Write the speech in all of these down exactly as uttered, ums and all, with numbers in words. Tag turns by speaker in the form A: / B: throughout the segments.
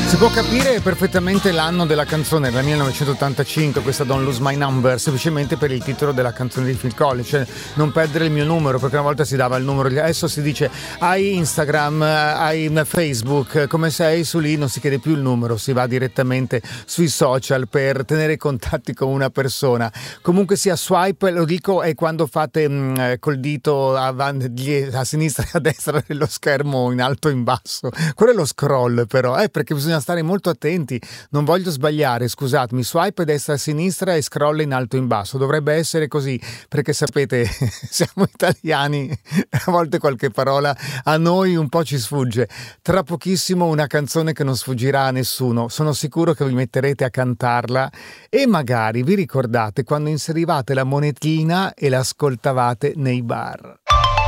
A: Si può capire perfettamente l'anno della canzone, era millenovecentottantacinque, questa Don't Lose My Number, semplicemente per il titolo della canzone di Phil Collins, cioè non perdere il mio numero, perché una volta si dava il numero, adesso si dice hai Instagram, hai Facebook, come sei su lì non si chiede più il numero, si va direttamente sui social per tenere contatti con una persona. Comunque sia, swipe, lo dico, è quando fate mh, col dito avanti, a sinistra e a destra dello schermo, in alto e in basso, quello è lo scroll però, eh, perché bisogna stare molto attenti, non voglio sbagliare, scusatemi, swipe destra a sinistra e scroll in alto e in basso, dovrebbe essere così, perché sapete siamo italiani, a volte qualche parola a noi un po' ci sfugge. Tra pochissimo una canzone che non sfuggirà a nessuno, sono sicuro che vi metterete a cantarla e magari vi ricordate quando inserivate la monetina e l'ascoltavate nei bar.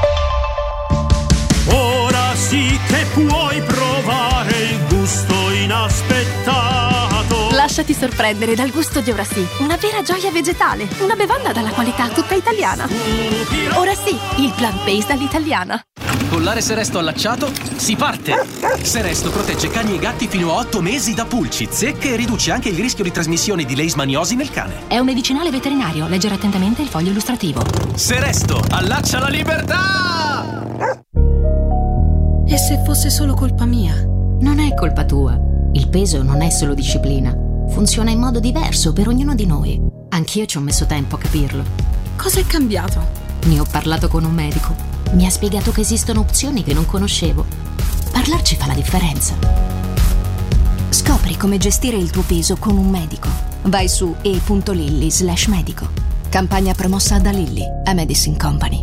B: Ora sì che puoi provare il gusto inaspettato.
C: Lasciati sorprendere dal gusto di Ora sì, una vera gioia vegetale, una bevanda dalla qualità tutta italiana. Ora sì, il plant-based all'italiana.
D: Collare Seresto allacciato, si parte! Seresto protegge cani e gatti fino a otto mesi da pulci, zecche e riduce anche il rischio di trasmissione di leishmaniosi nel cane.
C: È un medicinale veterinario, leggere attentamente il foglio illustrativo.
D: Seresto, allaccia la libertà!
E: E se fosse solo colpa mia?
F: Non è colpa tua. Il peso non è solo disciplina. Funziona in modo diverso per ognuno di noi. Anch'io ci ho messo tempo a capirlo.
E: Cosa è cambiato?
F: Ne ho parlato con un medico. Mi ha spiegato che esistono opzioni che non conoscevo. Parlarci fa la differenza. Scopri come gestire il tuo peso con un medico. Vai su e punto lilly slash medico. Campagna promossa da Lilly, a Medicine Company.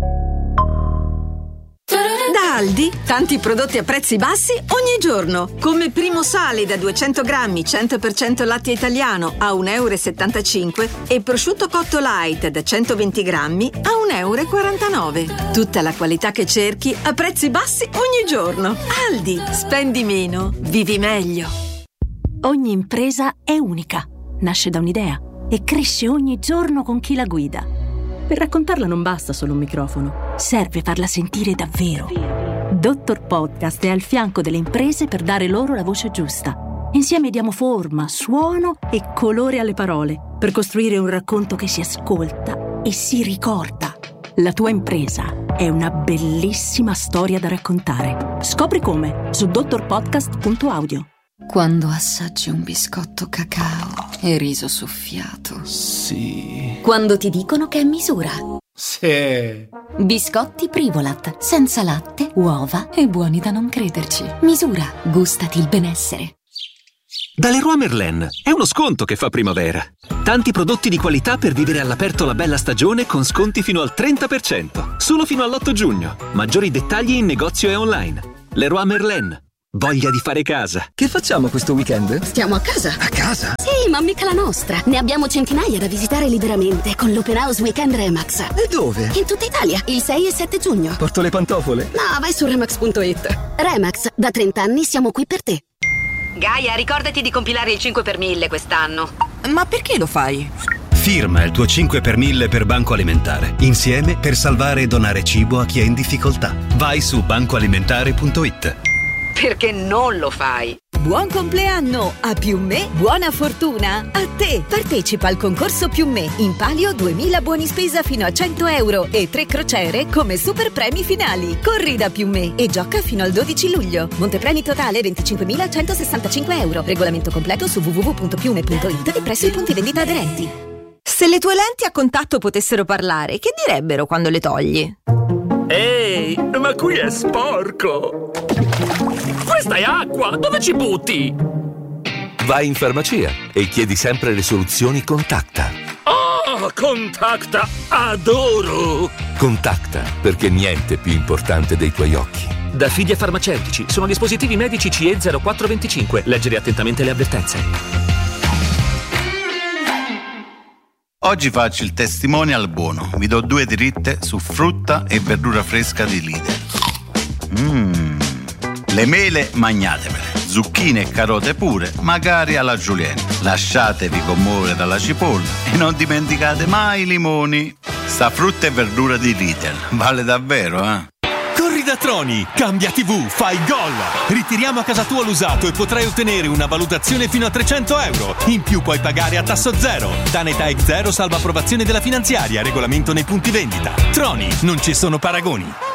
E: Da Aldi, tanti prodotti a prezzi bassi ogni giorno. Come Primo Sale da duecento grammi, cento per cento latte italiano a un euro e settantacinque e prosciutto cotto light da centoventi grammi a un euro e quarantanove. Tutta la qualità che cerchi a prezzi bassi ogni giorno. Aldi, spendi meno, vivi meglio.
G: Ogni impresa è unica, nasce da un'idea e cresce ogni giorno con chi la guida. Per raccontarla non basta solo un microfono, serve farla sentire davvero. Dottor Podcast è al fianco delle imprese per dare loro la voce giusta. Insieme diamo forma, suono e colore alle parole per costruire un racconto che si ascolta e si ricorda. La tua impresa è una bellissima storia da raccontare. Scopri come su dottor podcast punto audio.
F: Quando assaggi un biscotto cacao e riso soffiato.
D: Sì.
F: Quando ti dicono che è misura.
D: Sì.
F: Biscotti Privolat, senza latte, uova e buoni da non crederci. Misura, gustati il benessere.
H: Da Leroy Merlin è uno sconto che fa primavera. Tanti prodotti di qualità per vivere all'aperto la bella stagione con sconti fino al trenta per cento. Solo fino all'otto giugno. Maggiori dettagli in negozio e online. Leroy Merlin. Voglia di fare casa.
I: Che facciamo questo weekend?
J: Stiamo a casa.
I: A casa?
J: Sì, ma mica la nostra. Ne abbiamo centinaia da visitare liberamente con l'Open House Weekend Remax.
I: E dove?
J: In tutta Italia, il sei e sette giugno.
I: Porto le pantofole?
J: No, vai su remax punto it. Remax, da trenta anni siamo qui per te.
K: Gaia, ricordati di compilare il cinque per mille quest'anno.
E: Ma perché lo fai?
L: Firma il tuo cinque per mille per Banco Alimentare. Insieme per salvare e donare cibo a chi è in difficoltà. Vai su banco alimentare punto it.
K: Perché non lo fai?
M: Buon compleanno! A Più Me, buona fortuna! A te! Partecipa al concorso Più Me. In palio duemila buoni spesa fino a cento euro e tre crociere come super premi finali. Corri da Più Me e gioca fino al dodici luglio. Montepremi totale venticinquemilacentosessantacinque euro. Regolamento completo su w w w punto piume punto it e presso i punti vendita aderenti.
E: Se le tue lenti a contatto potessero parlare, che direbbero quando le togli?
B: Ehi, ma qui è sporco! Questa è acqua! Dove ci butti?
N: Vai in farmacia e chiedi sempre le soluzioni Contacta.
B: Oh, Contacta! Adoro!
N: Contacta, perché niente è più importante dei tuoi occhi.
D: Da Fidia Farmaceutici, sono dispositivi medici C E zero quattro venticinque. Leggere attentamente le avvertenze.
O: Oggi faccio il testimonial buono. Vi do due dritte su frutta e verdura fresca di Lidl. Mmm. Le mele magnatemele, zucchine e carote pure, magari alla julienne. Lasciatevi commuovere dalla cipolla e non dimenticate mai i limoni. Sta frutta e verdura di Lidl vale davvero, eh?
P: Corri da Troni, cambia tivù, fai gol! Ritiriamo a casa tua l'usato e potrai ottenere una valutazione fino a trecento euro. In più puoi pagare a tasso zero. Tanetech Zero salva approvazione della finanziaria, regolamento nei punti vendita. Troni, non ci sono paragoni.